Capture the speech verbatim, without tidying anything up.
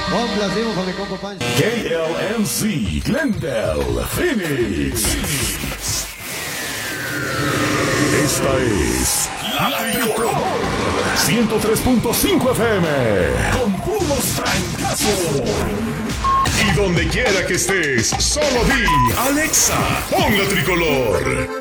Complacimos con mi compa Pancho. K L M C, Glendale, Phoenix. Esta es La Tricolor ciento tres punto cinco F M con puros trancazos. Y donde quiera que estés, solo di Alexa, pon La Tricolor.